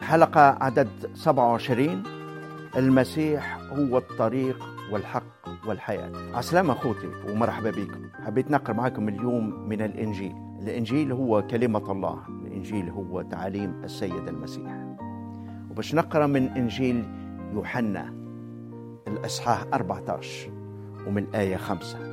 حلقة عدد 27. المسيح هو الطريق والحق والحياة. عسلامة أخوتي ومرحبا بكم. حبيت نقرأ معكم اليوم من الإنجيل. الإنجيل هو كلمة الله، الإنجيل هو تعاليم السيد المسيح. وباش نقرأ من إنجيل يوحنا الإصحاح 14 ومن آية 5.